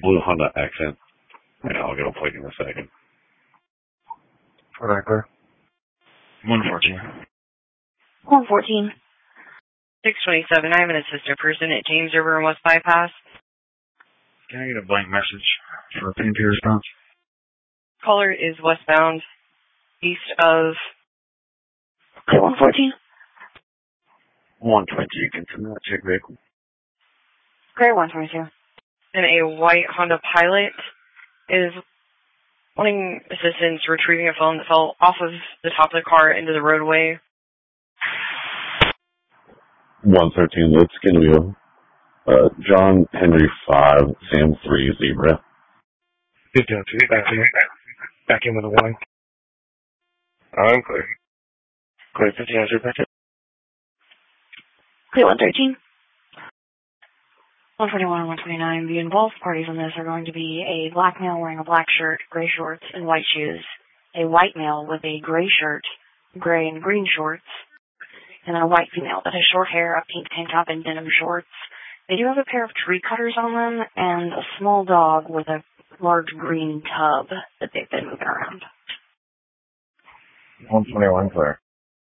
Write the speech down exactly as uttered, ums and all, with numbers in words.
Blue Honda Accent. Yeah, I'll get a plate in a second. Alright, clear. one fourteen. one fourteen. six twenty-seven, I have an assistant person at James River and West Bypass. Can I get a blank message for a P and P response? Caller is westbound, east of... Okay, one fourteen. one twenty, you can send that check vehicle. Okay, one twenty-two. And a white Honda Pilot is wanting assistance retrieving a phone that fell off of the top of the car into the roadway. one thirteen, let's get you. Uh, John Henry five, Sam three, Zebra. fifteen oh two, back in. Back in with a warning. I'm clear. Clear, fifteen oh two, back in. Clear, one thirteen. one twenty-one and one twenty-nine. The involved parties on this are going to be a black male wearing a black shirt, gray shorts, and white shoes. A white male with a gray shirt, gray and green shorts, and a white female that has short hair, a pink tank top, and denim shorts. They do have a pair of tree cutters on them and a small dog with a large green tub that they've been moving around. one twenty-one, clear.